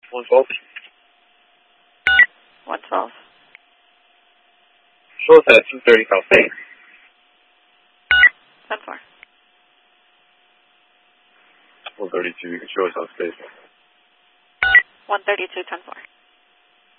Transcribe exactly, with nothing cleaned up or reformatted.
one twelve. one twelve. Show us at two thirty South State. ten four. one thirty-two, you can show us South State. one thirty-two, ten four.